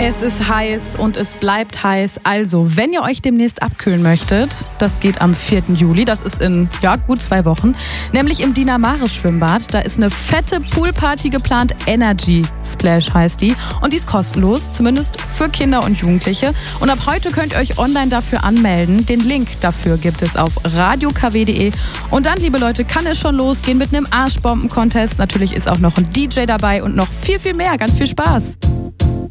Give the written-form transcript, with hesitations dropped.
Es ist heiß und es bleibt heiß. Also, wenn ihr euch demnächst abkühlen möchtet, das geht am 4. Juli, das ist in gut 2 Wochen, nämlich im Dinamaris-Schwimmbad. Da ist eine fette Poolparty geplant, Energy Splash heißt die. Und die ist kostenlos, zumindest für Kinder und Jugendliche. Und ab heute könnt ihr euch online dafür anmelden. Den Link dafür gibt es auf radiokw.de. Und dann, liebe Leute, kann es schon losgehen mit einem Arschbomben-Contest. Natürlich ist auch noch ein DJ dabei und noch viel, viel mehr. Ganz viel Spaß.